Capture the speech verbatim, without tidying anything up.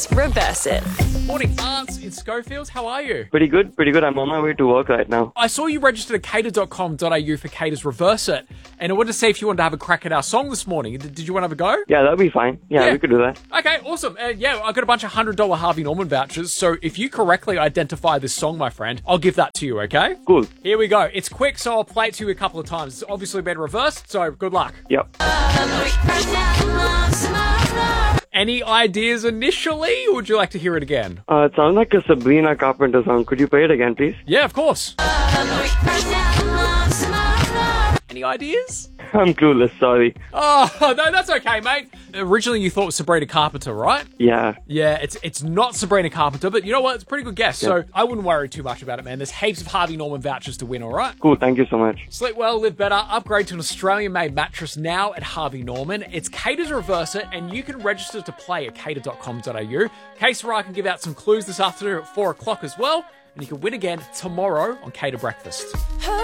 Cater's Reverse It. Morning, Lance in Schofields. How are you? Pretty good, pretty good. I'm on my way to work right now. I saw you registered at cater dot com dot a u for Cater's Reverse It, and I wanted to see if you wanted to have a crack at our song this morning. Did, did you want to have a go? Yeah, that'll be fine. Yeah, Yeah. we could do that. Okay, awesome. Uh, yeah, I got a bunch of one hundred dollars Harvey Norman vouchers, so if you correctly identify this song, my friend, I'll give that to you, okay? Cool. Here we go. It's quick, so I'll play it to you a couple of times. It's obviously been reversed, so good luck. Yep. Any ideas initially, or would you like to hear it again? Uh, it sounds like a Sabrina Carpenter song. Could you play it again, please? Yeah, of course. Any ideas? I'm clueless, sorry. Oh, no, that's okay, mate. Originally, you thought it was Sabrina Carpenter, right? Yeah. Yeah, it's it's not Sabrina Carpenter, but you know what? It's a pretty good guess, so I wouldn't worry too much about it, man. There's heaps of Harvey Norman vouchers to win, all right? Cool, thank you so much. Sleep well, live better, upgrade to an Australian-made mattress now at Harvey Norman. It's Cater's Reverse It, and you can register to play at cater dot com dot a u. Case where I can give out some clues this afternoon at four o'clock as well, and you can win again tomorrow on Cater Breakfast.